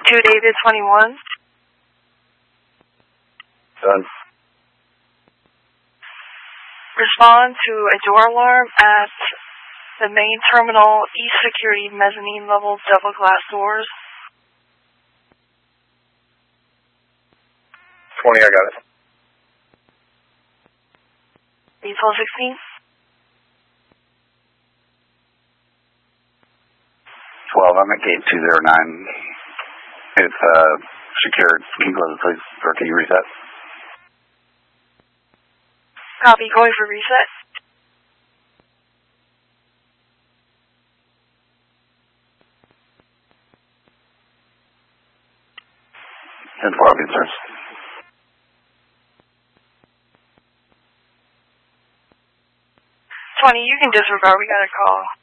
2 David 21. Done. Respond to a door alarm at the main terminal, East Security, mezzanine level, double glass doors. 20, I got it. Detail 16. 12, I'm at gate 209. It's secured. Can you close it, please? Or can you reset? Copy, going for reset. And 4 officers. 20, you can disregard. We got a call.